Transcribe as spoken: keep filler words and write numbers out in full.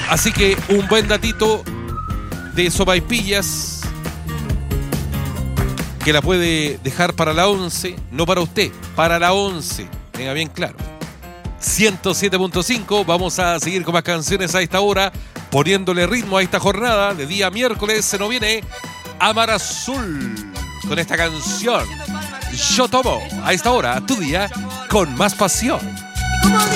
Así que un buen datito de sopaipillas que la puede dejar para la once, no para usted, para la once. Tenga bien claro. ciento siete punto cinco, vamos a seguir con más canciones a esta hora, poniéndole ritmo a esta jornada de día miércoles. Se nos viene Amar Azul con esta canción. Yo tomo a esta hora tu día con más pasión.